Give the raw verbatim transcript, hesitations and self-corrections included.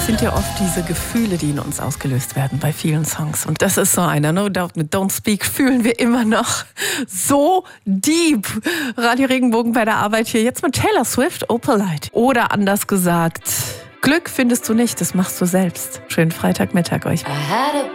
sind ja oft diese Gefühle, die in uns ausgelöst werden bei vielen Songs. Und das ist so einer. No Doubt mit Don't Speak fühlen wir immer noch so deep. Radio Regenbogen bei der Arbeit hier. Jetzt mit Taylor Swift, Opalite. Oder anders gesagt, Glück findest du nicht, das machst du selbst. Schönen Freitagmittag euch.